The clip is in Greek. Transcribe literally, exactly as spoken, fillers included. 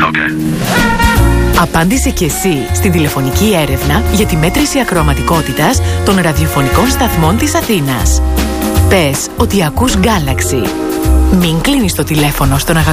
Okay. Απάντησε και εσύ στην τηλεφωνική έρευνα για τη μέτρηση ακροαματικότητας των ραδιοφωνικών σταθμών της Αθήνας. Πες ότι ακούς Galaxy. Μην κλείνεις το τηλέφωνο στον αγαπημένο